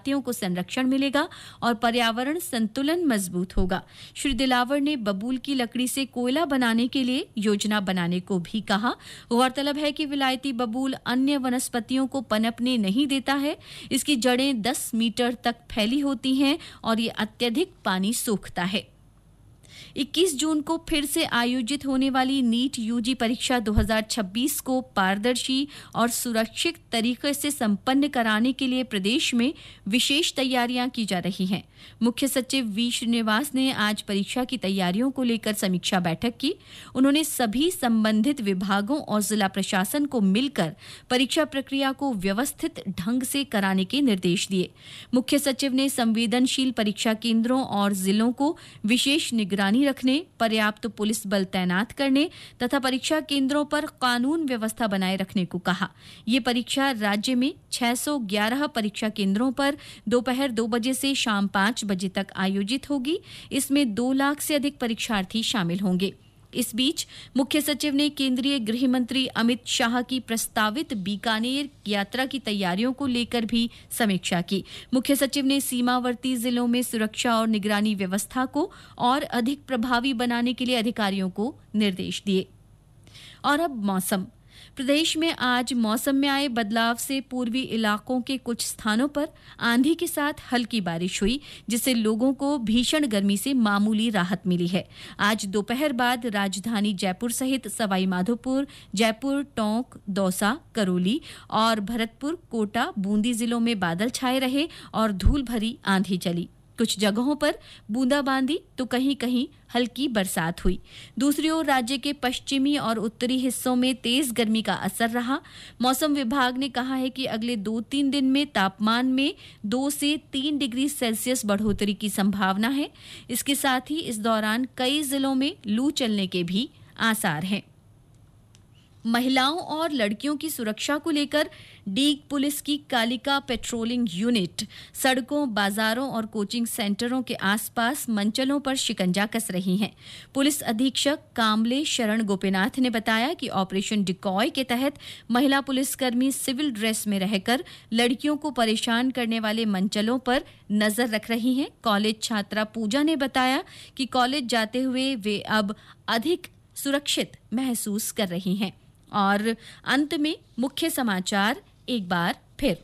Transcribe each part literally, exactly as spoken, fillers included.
वनस्पतियों को संरक्षण मिलेगा और पर्यावरण संतुलन मजबूत होगा। श्री दिलावर ने बबूल की लकड़ी से कोयला बनाने के लिए योजना बनाने को भी कहा। गौरतलब है कि विलायती बबूल अन्य वनस्पतियों को पनपने नहीं देता है। इसकी जड़ें दस मीटर तक फैली होती हैं और ये अत्यधिक पानी सोखता है। इक्कीस जून को फिर से आयोजित होने वाली नीट यूजी परीक्षा दो हज़ार छब्बीस को पारदर्शी और सुरक्षित तरीके से संपन्न कराने के लिए प्रदेश में विशेष तैयारियां की जा रही हैं। मुख्य सचिव वी श्रीनिवास ने आज परीक्षा की तैयारियों को लेकर समीक्षा बैठक की। उन्होंने सभी संबंधित विभागों और जिला प्रशासन को मिलकर परीक्षा प्रक्रिया को व्यवस्थित ढंग से कराने के निर्देश दिए। मुख्य सचिव ने संवेदनशील परीक्षा केंद्रों और जिलों को विशेष निगरानी रखने, पर्याप्त पुलिस बल तैनात करने तथा परीक्षा केंद्रों पर कानून व्यवस्था बनाए रखने को कहा। ये परीक्षा राज्य में छह सौ ग्यारह परीक्षा केंद्रों पर दोपहर दो बजे से शाम पाँच बजे तक आयोजित होगी। इसमें दो लाख से अधिक परीक्षार्थी शामिल होंगे। इस बीच मुख्य सचिव ने केंद्रीय गृह मंत्री अमित शाह की प्रस्तावित बीकानेर यात्रा की तैयारियों को लेकर भी समीक्षा की। मुख्य सचिव ने सीमावर्ती जिलों में सुरक्षा और निगरानी व्यवस्था को और अधिक प्रभावी बनाने के लिए अधिकारियों को निर्देश दिए। और अब मौसम। प्रदेश में आज मौसम में आए बदलाव से पूर्वी इलाकों के कुछ स्थानों पर आंधी के साथ हल्की बारिश हुई, जिससे लोगों को भीषण गर्मी से मामूली राहत मिली है। आज दोपहर बाद राजधानी जयपुर सहित सवाई माधोपुर, जयपुर, टोंक, दौसा, करौली और भरतपुर, कोटा, बूंदी जिलों में बादल छाए रहे और धूल भरी आंधी चली। कुछ जगहों पर बूंदाबांदी तो कहीं-कहीं हल्की बरसात हुई। दूसरी ओर राज्य के पश्चिमी और उत्तरी हिस्सों में तेज गर्मी का असर रहा। मौसम विभाग ने कहा है कि अगले दो तीन दिन में तापमान में दो से तीन डिग्री सेल्सियस बढ़ोतरी की संभावना है। इसके साथ ही इस दौरान कई जिलों में लू चलने के भी आसार हैं। महिलाओं और लड़कियों की सुरक्षा को लेकर डीग पुलिस की कालिका पेट्रोलिंग यूनिट सड़कों, बाजारों और कोचिंग सेंटरों के आसपास मंचलों पर शिकंजा कस रही हैं। पुलिस अधीक्षक कामले शरण गोपीनाथ ने बताया कि ऑपरेशन डिकॉय के तहत महिला पुलिसकर्मी सिविल ड्रेस में रहकर लड़कियों को परेशान करने वाले मंचलों पर नजर रख रही हैं। कॉलेज छात्रा पूजा ने बताया कि कॉलेज जाते हुए वे अब अधिक सुरक्षित महसूस कर रही हैं। और अंत में मुख्य समाचार एक बार फिर।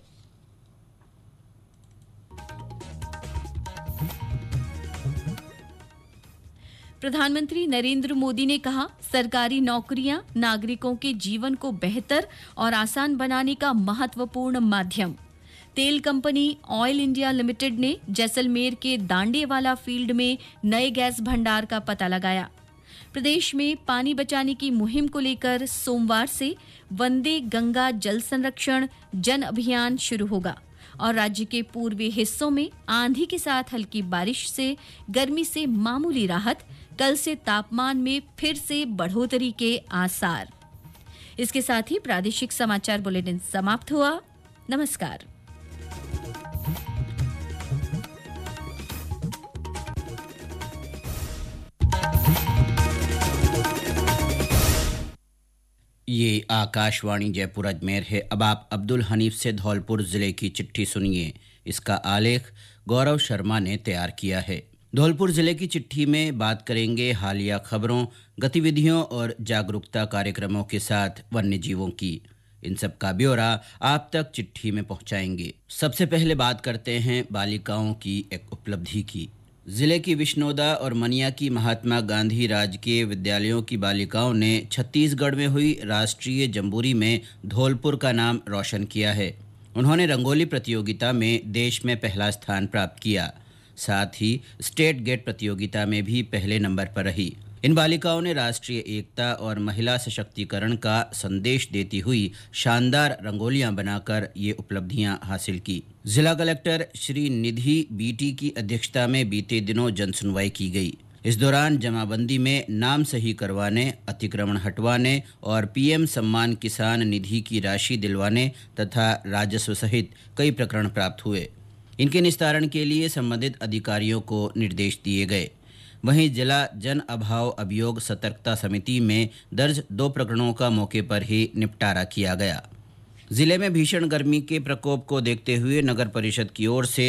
प्रधानमंत्री नरेंद्र मोदी ने कहा, सरकारी नौकरियां नागरिकों के जीवन को बेहतर और आसान बनाने का महत्वपूर्ण माध्यम। तेल कंपनी ऑयल इंडिया लिमिटेड ने जैसलमेर के दांडेवाला फील्ड में नए गैस भंडार का पता लगाया। प्रदेश में पानी बचाने की मुहिम को लेकर सोमवार से वंदे गंगा जल संरक्षण जन अभियान शुरू होगा और राज्य के पूर्वी हिस्सों में आंधी के साथ हल्की बारिश से गर्मी से मामूली राहत। कल से तापमान में फिर से बढ़ोतरी के आसार। इसके साथ ही प्रादेशिक समाचार बुलेटिन समाप्त हुआ। नमस्कार। ये आकाशवाणी जयपुर अजमेर है। अब आप अब्दुल हनीफ से धौलपुर जिले की चिट्ठी सुनिए। इसका आलेख गौरव शर्मा ने तैयार किया है। धौलपुर जिले की चिट्ठी में बात करेंगे हालिया खबरों, गतिविधियों और जागरूकता कार्यक्रमों के साथ वन्य जीवों की। इन सब का ब्यौरा आप तक चिट्ठी में पहुंचाएंगे। सबसे पहले बात करते हैं बालिकाओं की एक उपलब्धि की। जिले की विष्णोदा और मनिया की महात्मा गांधी राजकीय विद्यालयों की बालिकाओं ने छत्तीसगढ़ में हुई राष्ट्रीय जंबूरी में धौलपुर का नाम रोशन किया है। उन्होंने रंगोली प्रतियोगिता में देश में पहला स्थान प्राप्त किया। साथ ही स्टेट गेट प्रतियोगिता में भी पहले नंबर पर रही। इन बालिकाओं ने राष्ट्रीय एकता और महिला सशक्तिकरण का संदेश देती हुई शानदार रंगोलियां बनाकर ये उपलब्धियां हासिल की। जिला कलेक्टर श्री निधि बीटी की अध्यक्षता में बीते दिनों जनसुनवाई की गई। इस दौरान जमाबंदी में नाम सही करवाने, अतिक्रमण हटवाने और पीएम सम्मान किसान निधि की राशि दिलवाने तथा राजस्व सहित कई प्रकरण प्राप्त हुए। इनके निस्तारण के लिए संबंधित अधिकारियों को निर्देश दिए गए। वहीं जिला जन अभाव अभियोग सतर्कता समिति में दर्ज दो प्रकरणों का मौके पर ही निपटारा किया गया। जिले में भीषण गर्मी के प्रकोप को देखते हुए नगर परिषद की ओर से